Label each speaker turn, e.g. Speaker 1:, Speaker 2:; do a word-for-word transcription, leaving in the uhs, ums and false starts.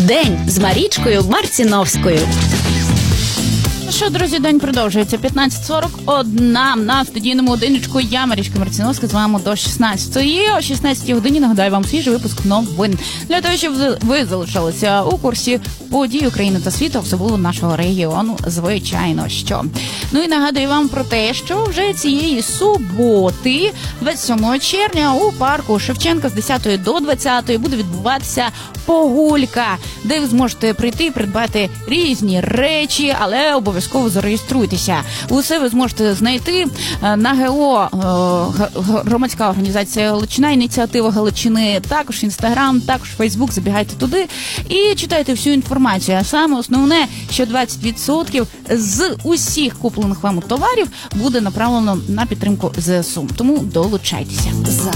Speaker 1: День з Марічкою Марціновською.
Speaker 2: Що, друзі, день продовжується. п'ятнадцять сорок один на студійному одиничку. Я, Марічка Марціновська, з вами до шістнадцятої. О шістнадцятій годині нагадаю вам свіжий випуск новин. Для того, щоб ви залишалися у курсі подій України та світу, особливо нашого регіону, звичайно, що. Ну і нагадую вам про те, що вже цієї суботи, двадцять сьомого червня, у парку Шевченка з десятої до двадцятої буде відбуватися погулька, де ви зможете прийти і придбати різні речі, але обов'язково зареєструйтеся. Усе ви зможете знайти на ГО, громадська організація Галичина, ініціатива Галичини, також Інстаграм, також Фейсбук, забігайте туди і читайте всю інформацію. А саме основне, що двадцять відсотків з усіх куплених вами товарів буде направлено на підтримку ЗСУ. Тому долучайтеся.
Speaker 1: За